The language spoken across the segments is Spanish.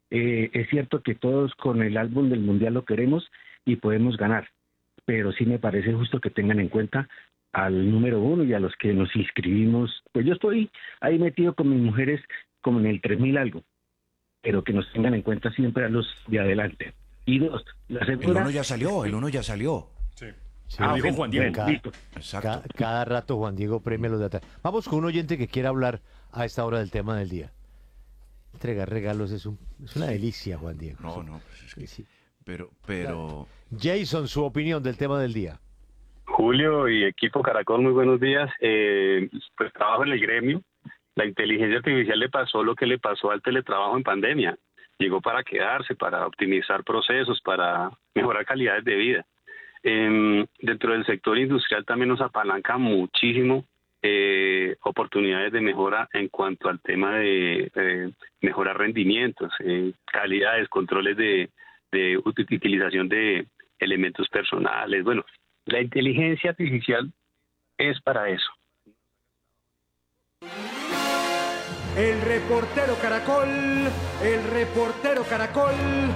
Es cierto que todos con el álbum del Mundial lo queremos y podemos ganar, pero sí me parece justo que tengan en cuenta al número uno y a los que nos inscribimos. Pues yo estoy ahí metido con mis mujeres como en el 3000 algo, pero que nos tengan en cuenta siempre a los de adelante. Y dos, la El segunda... uno ya salió, el uno ya salió. Sí. Sí, Lo dijo bueno, Juan Diego. bueno, listo. Exacto. cada rato Juan Diego premia los de atrás. Vamos con un oyente que quiera hablar a esta hora del tema del día. Entregar regalos es una delicia, Juan Diego. No, no, pues es que... Sí. Pero... Jason, su opinión del tema del día. Julio y equipo Caracol, muy buenos días. Pues trabajo en el gremio. La inteligencia artificial le pasó lo que le pasó al teletrabajo en pandemia. Llegó para quedarse, para optimizar procesos, para mejorar calidades de vida. Dentro del sector industrial también nos apalanca muchísimo oportunidades de mejora en cuanto al tema de mejorar rendimientos, calidades, controles de utilización de elementos personales. Bueno, la inteligencia artificial es para eso. El reportero Caracol, el reportero Caracol.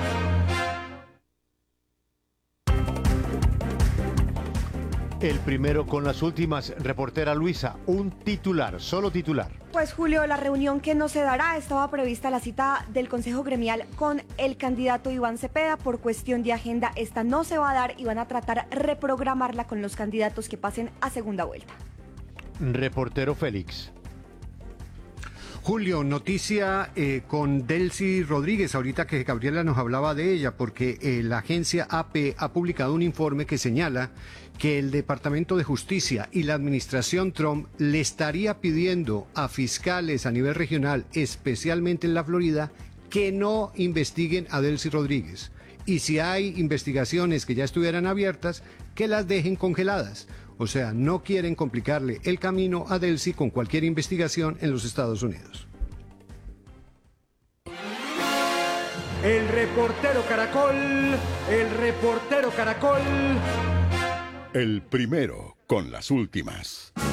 El primero con las últimas, reportera Luisa, un titular, solo titular. Pues Julio, la reunión que no se dará, estaba prevista la cita del Consejo Gremial con el candidato Iván Cepeda. Por cuestión de agenda, esta no se va a dar y van a tratar reprogramarla con los candidatos que pasen a segunda vuelta. Reportero Félix. Julio, noticia con Delcy Rodríguez, ahorita que Gabriela nos hablaba de ella, porque la agencia AP ha publicado un informe que señala que el Departamento de Justicia y la administración Trump le estaría pidiendo a fiscales a nivel regional, especialmente en la Florida, que no investiguen a Delcy Rodríguez. Y si hay investigaciones que ya estuvieran abiertas, que las dejen congeladas. O sea, no quieren complicarle el camino a Delcy con cualquier investigación en los Estados Unidos. El reportero Caracol, el reportero Caracol. El primero con las últimas.